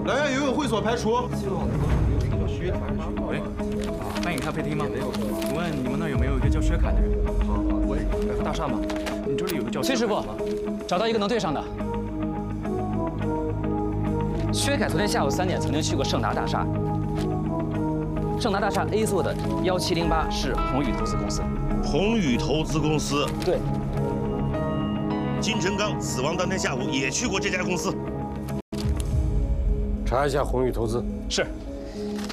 来源游泳会所排除。 喂，半影咖啡厅吗？请问你们那儿有没有一个叫薛凯的人？ 喂，百福大厦吗？ 你这里有个叫崔师傅，找到一个能对上的。薛凯昨天下午3点曾经去过盛达大厦。盛达大厦 A 座的1708是宏宇投资公司。 宏宇投资公司。 对。 金成刚死亡当天下午也去过这家公司。 查一下宏宇投资。 是。